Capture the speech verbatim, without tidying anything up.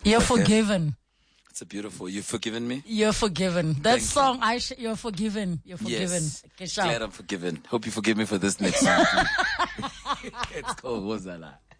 You're Okay. forgiven. It's a beautiful. You've forgiven me? You're forgiven. That Thank you. song, I sh- you're forgiven. You're forgiven. Yes. Okay, shout. Glad I'm forgiven. Hope you forgive me for this next song. Too. Let's go, Wozala.